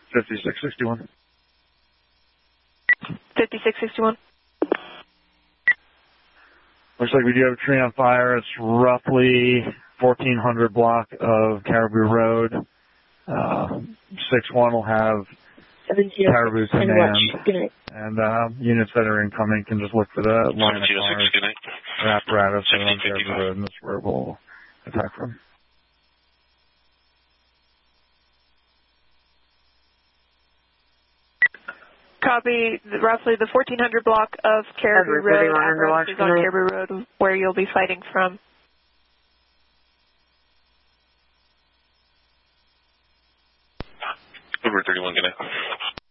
5661. 5661. Looks like we do have a tree on fire. It's roughly 1400 block of Caribou Road. 6-1 will have Caribou Command. And units that are incoming can just look for the line of cars or apparatus that are on Caribou Road, and that's where we'll attack from. Copy. Roughly the 1400 block of Caribou Road. Apparatus is on Caribou Road, where you'll be fighting from. Over 31, good night.